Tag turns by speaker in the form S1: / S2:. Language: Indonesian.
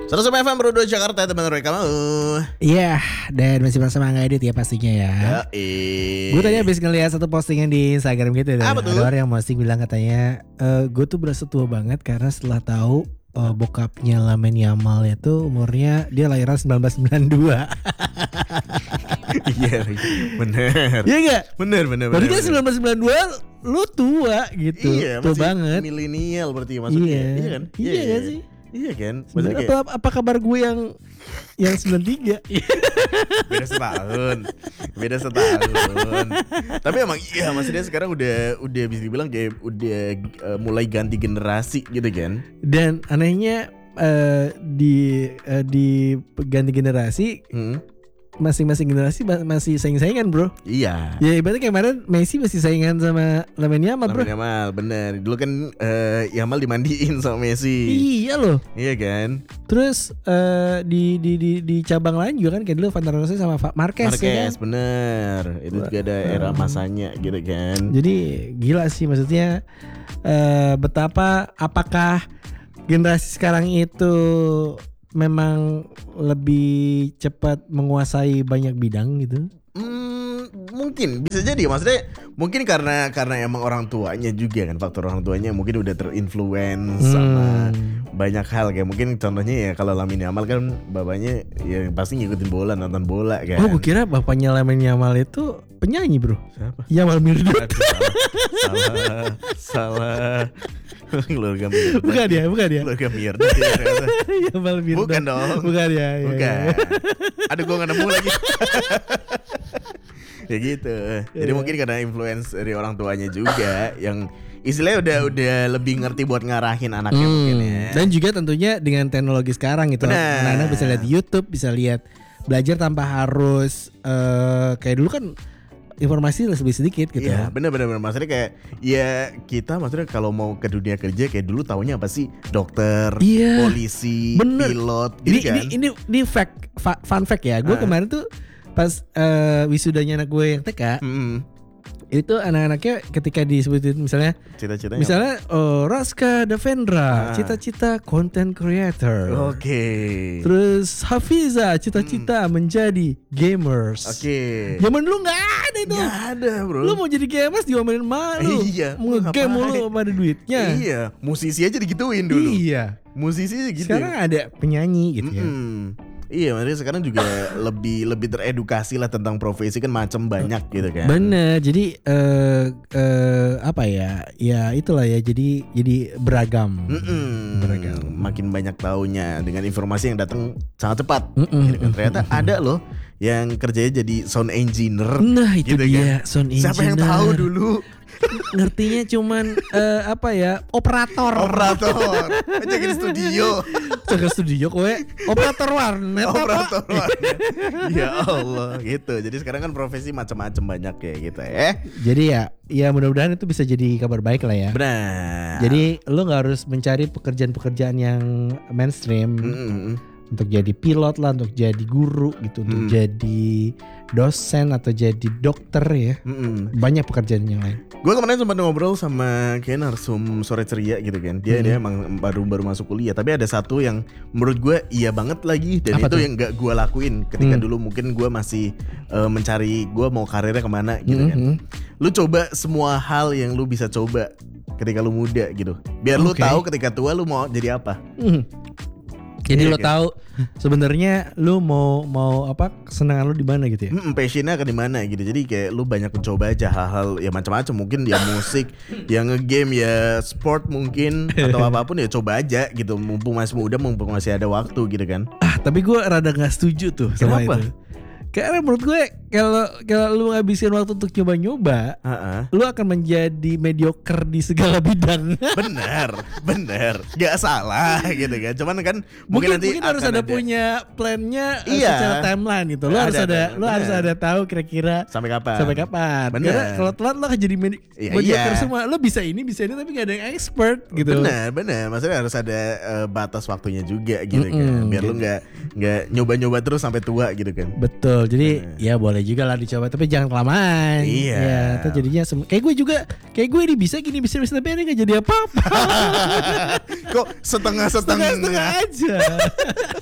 S1: 100 FM Bro 2 Jakarta, teman kamu.
S2: Iya, dan masih bersama Angga Edit ya pastinya ya. Gue tadi habis ngeliat satu postingan di Instagram gitu. Ada orang yang posting bilang katanya, gue tuh berasa tua banget karena setelah tahu bokapnya Lamine Yamal itu umurnya dia lahiran 1992.
S1: Iya, bener.
S2: Iya gak?
S1: Bener.
S2: Berarti kan 1992 lu tua gitu.
S1: Iya,
S2: tua banget.
S1: Milenial berarti maksudnya. Iya kan?
S2: Iya kan sih?
S1: Iya kan?
S2: Apa kabar gue yang 93?
S1: Beda setahun. Tapi emang iya, maksudnya sekarang udah bisa dibilang kayak udah mulai ganti generasi gitu kan.
S2: Dan anehnya di ganti generasi, masing-masing generasi masih saing-saingan bro.
S1: Iya.
S2: Ya ibaratnya kayak kemarin Messi masih saingan sama Lamine Yamal bro.
S1: Lamine Yamal bener. Dulu kan Yamal dimandiin sama Messi.
S2: Iya loh.
S1: Iya kan.
S2: Terus di cabang lain juga kan kayak dulu Van der Sar sama Marquez ya kan?
S1: Bener. Itu juga ada era masanya gitu kan.
S2: Jadi gila sih maksudnya betapa apakah generasi sekarang itu memang lebih cepat menguasai banyak bidang gitu?
S1: Mungkin bisa jadi, maksudnya mungkin karena emang orang tuanya juga kan, faktor orang tuanya mungkin udah terinfluence sama banyak hal, kayak mungkin contohnya ya kalau Lamine Yamal kan bapaknya ya pasti ngikutin bola, nonton bola kan.
S2: Oh, gue kira bapaknya Lamine Yamal itu penyanyi bro.
S1: Siapa?
S2: Yamal Mirdad.
S1: Salah. Keluarga Mirdad.
S2: Bukan dia.
S1: Keluarga Mirdad ya,
S2: Yamal Mirdad.
S1: Bukan dong.
S2: Bukan ya.
S1: Bukan. Aduh, gue gak nemu lagi. Ya gitu. Jadi mungkin karena influence dari orang tuanya juga yang istilahnya udah lebih ngerti buat ngarahin anaknya mungkin ya.
S2: Dan juga tentunya dengan teknologi sekarang gitu. Anak-anak bisa lihat YouTube, bisa lihat belajar tanpa harus kayak dulu kan informasi lebih sedikit gitu.
S1: Iya, bener. Maksudnya kayak ya kita maksudnya kalau mau ke dunia kerja kayak dulu taunya apa sih? Dokter, polisi, pilot gitu kan.
S2: Ini fun fact ya. Gue kemarin tuh pas wisudanya anak gue yang TK, itu anak-anaknya ketika disebutin misalnya
S1: cita-citanya
S2: misalnya Raska Davendra cita-cita content creator.
S1: Oke.
S2: Terus Hafiza cita-cita menjadi gamers.
S1: Oke.
S2: Zaman dulu nggak ada itu.
S1: Nggak ada bro.
S2: Lu mau jadi gamers diomelin malu.
S1: Iya.
S2: Mau nge-game mulu pada duitnya.
S1: Iya. Musisi aja digituin dulu.
S2: Iya.
S1: Musisi aja gitu.
S2: Sekarang ada penyanyi gitu ya.
S1: Iya, makanya sekarang juga lebih teredukasi lah tentang profesi, kan macam banyak gitu kan.
S2: Bener, jadi apa ya? Ya itulah ya. Jadi beragam.
S1: Beragam. Makin banyak taunya dengan informasi yang datang sangat cepat. Gitu kan. Ternyata ada loh yang kerjanya jadi sound engineer.
S2: Nah itu
S1: gitu
S2: dia
S1: kan.
S2: sound engineer.
S1: Siapa yang tahu dulu?
S2: Ngertinya cuman apa ya, operator
S1: Ajakin studio
S2: kowe operator warnet.
S1: Ya Allah gitu. Jadi sekarang kan profesi macam-macam banyak ya gitu ya.
S2: Jadi ya mudah-mudahan itu bisa jadi kabar baik lah ya.
S1: Benar.
S2: Jadi lu nggak harus mencari pekerjaan-pekerjaan yang mainstream. Untuk jadi pilot lah, untuk jadi guru gitu, untuk jadi dosen atau jadi dokter ya. Banyak pekerjaan yang lain.
S1: Gue kemarin sempat ngobrol sama kayak narsum sore ceria gitu kan. Dia emang baru masuk kuliah, tapi ada satu yang menurut gue iya banget lagi. Dan apa itu tuh? Yang gak gue lakuin ketika dulu mungkin gue masih mencari gue mau karirnya kemana gitu kan. Lu coba semua hal yang lu bisa coba ketika lu muda gitu, biar lu tahu ketika tua lu mau jadi apa.
S2: Jadi lo tahu sebenarnya lu mau apa, kesenangan lu di mana gitu ya?
S1: Passionnya ke di mana gitu. Jadi kayak lu banyak mencoba aja hal-hal ya macam-macam, mungkin ya musik, ya nge-game, ya sport mungkin atau apapun ya coba aja gitu. Mumpung masih muda, mumpung masih ada waktu gitu kan.
S2: Tapi gue rada nggak setuju tuh sama itu. Karena menurut gue kalau lu ngabisin waktu untuk nyoba-nyoba, lu akan menjadi mediocre di segala bidang.
S1: Bener, gak salah gitu kan. Cuman kan mungkin nanti
S2: harus ada punya plannya secara timeline gitu. Lu harus ada tahu kira-kira sampai kapan.
S1: Bener.
S2: Karena kalau telat lu akan jadi mediocre semua. Lu bisa ini tapi gak ada yang expert gitu.
S1: Bener. Maksudnya harus ada batas waktunya juga gitu kan. Biar lu gak nyoba-nyoba terus sampai tua gitu kan.
S2: Betul. Jadi ya boleh juga lah dicoba, tapi jangan kelamaan.
S1: Iya.
S2: Ya, itu jadinya kayak gue ini bisa tapi ini gak jadi apa-apa.
S1: Kok setengah-setengah
S2: aja.